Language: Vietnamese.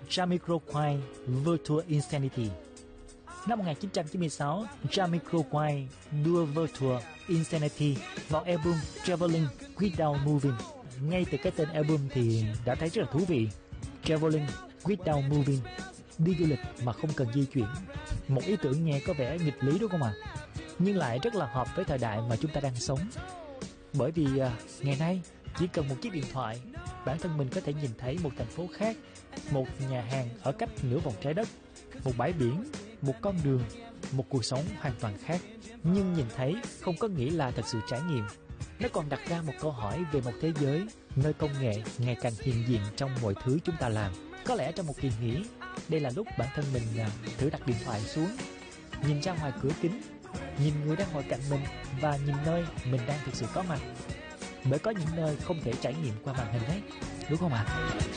Jamiroquai Virtual Insanity. Năm 1996, Jamiroquai đưa Virtual Insanity vào album Traveling Without Moving. Ngay từ cái tên album thì đã thấy rất là thú vị. Traveling Without Moving, đi du lịch mà không cần di chuyển. Một ý tưởng nghe có vẻ nghịch lý đúng không ạ? Nhưng lại rất là hợp với thời đại mà chúng ta đang sống. Bởi vì ngày nay chỉ cần một chiếc điện thoại, bản thân mình có thể nhìn thấy một thành phố khác, một nhà hàng ở cách nửa vòng trái đất, một bãi biển, một con đường, một cuộc sống hoàn toàn khác. Nhưng nhìn thấy không có nghĩa là thật sự trải nghiệm. Nó còn đặt ra một câu hỏi về một thế giới nơi công nghệ ngày càng hiện diện trong mọi thứ chúng ta làm. Có lẽ trong một kỳ nghỉ, đây là lúc bản thân mình thử đặt điện thoại xuống, nhìn ra ngoài cửa kính, nhìn người đang ngồi cạnh mình và nhìn nơi mình đang thực sự có mặt. Bởi có những nơi không thể trải nghiệm qua màn hình đấy, đúng không ạ?